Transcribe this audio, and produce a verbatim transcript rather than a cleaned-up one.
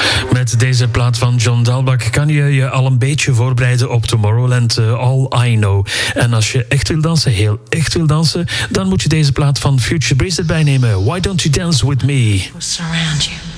Met deze plaat van John Dalbach kan je je al een beetje voorbereiden op Tomorrowland, uh, All I Know. En als je echt wil dansen, heel echt wil dansen, dan moet je deze plaat van Future Breeze erbij nemen. Why Don't You Dance With Me? Surround you.